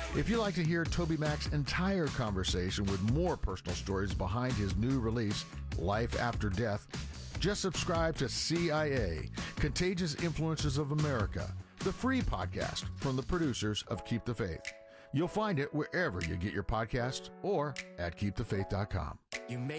If you'd like to hear TobyMac's entire conversation with more personal stories behind his new release, Life After Death, just subscribe to CIA, Contagious Influences of America, the free podcast from the producers of Keep the Faith. You'll find it wherever you get your podcasts or at keepthefaith.com. You made